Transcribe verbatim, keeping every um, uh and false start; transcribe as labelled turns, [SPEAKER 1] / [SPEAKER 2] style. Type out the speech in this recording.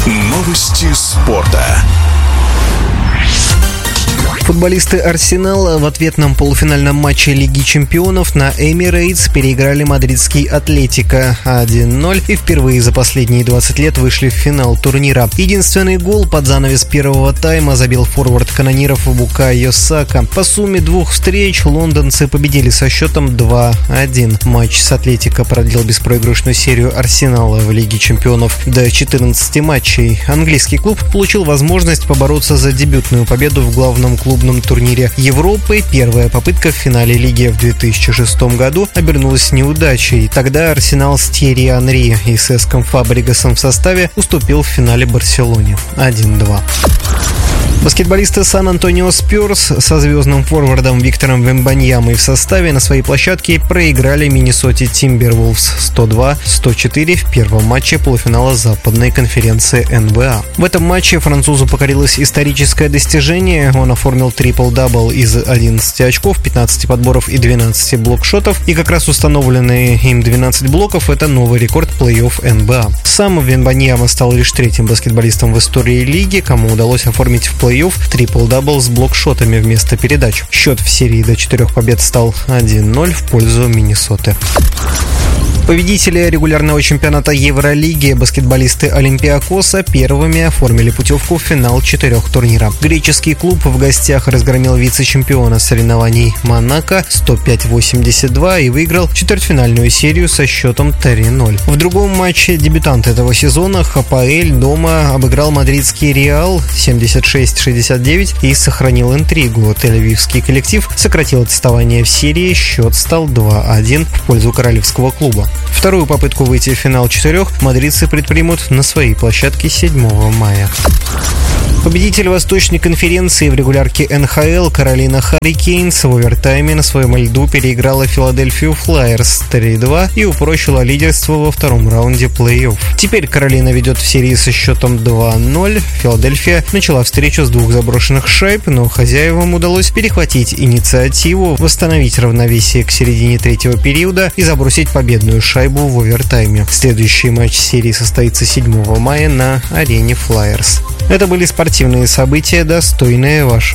[SPEAKER 1] Новости спорта.
[SPEAKER 2] Футболисты «Арсенала» в ответном полуфинальном матче Лиги чемпионов на Эмирейтс переиграли мадридский «Атлетико» один ноль и впервые за последние двадцать лет вышли в финал турнира. Единственный гол под занавес первого тайма забил форвард канониров Букайо Сака. По сумме двух встреч лондонцы победили со счетом два один. Матч с «Атлетико» продлил беспроигрышную серию «Арсенала» в Лиге чемпионов до четырнадцати матчей. Английский клуб получил возможность побороться за дебютную победу в главном клубе клубном турнире Европы. Первая попытка в финале лиги в две тысячи шестом году обернулась неудачей. Тогда «Арсенал» с Тьерри Анри и Сеском Фабрегасом в составе уступил в финале Барселоне один два. Баскетболисты Сан-Антонио Спёрс со звездным форвардом Виктором Вембаньямой в составе на своей площадке проиграли Миннесоте Тимбервулвс сто два сто четыре в первом матче полуфинала западной конференции эн бэ а. В этом матче французу покорилось историческое достижение. Он оформил трипл-дабл из одиннадцати очков, пятнадцати подборов и двенадцати блокшотов. И как раз установленные им двенадцать блоков – это новый рекорд плей-офф эн бэ а. Сам Вембаньяма стал лишь третьим баскетболистом в истории лиги, кому удалось оформить в плей-офф трипл-дабл с блокшотами вместо передач. Счет в серии до четырех побед стал один ноль в пользу Миннесоты. Победители регулярного чемпионата Евролиги, баскетболисты Олимпиакоса, первыми оформили путевку в финал четырех турнира. Греческий клуб в гостях разгромил вице-чемпиона соревнований Монако сто пять восемьдесят два и выиграл четвертьфинальную серию со счетом три ноль. В другом матче дебютант этого сезона ХПЛ дома обыграл мадридский Реал семьдесят шесть шестьдесят девять и сохранил интригу. Тель-Авивский коллектив сократил отставание в серии, счет стал два один в пользу королевского клуба. Вторую попытку выйти в финал четырех мадридцы предпримут на своей площадке седьмого мая. Победитель Восточной конференции в регулярке эн ха эл Каролина Харрикейнс в овертайме на своем льду переиграла Филадельфию Флайерс три два и упрочила лидерство во втором раунде плей-офф. Теперь Каролина ведет в серии со счетом два ноль. Филадельфия начала встречу с двух заброшенных шайб, но хозяевам удалось перехватить инициативу, восстановить равновесие к середине третьего периода и забросить победную шайбу в овертайме. Следующий матч серии состоится седьмого мая на арене Флайерс. Это были спортивные события, достойные вашего